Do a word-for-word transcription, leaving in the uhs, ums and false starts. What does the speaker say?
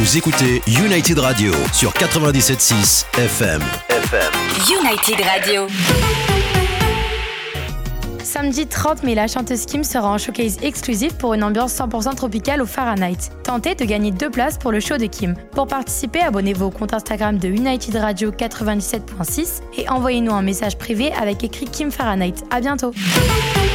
Vous écoutez United Radio sur quatre-vingt-dix-sept virgule six F M. F M. United Radio. Samedi trente mai, la chanteuse Kim sera en showcase exclusif pour une ambiance cent pour cent tropicale au Fahrenheit. Tentez de gagner deux places pour le show de Kim. Pour participer, abonnez-vous au compte Instagram de United Radio quatre-vingt-dix-sept virgule six et envoyez-nous un message privé avec écrit Kim Fahrenheit. À bientôt.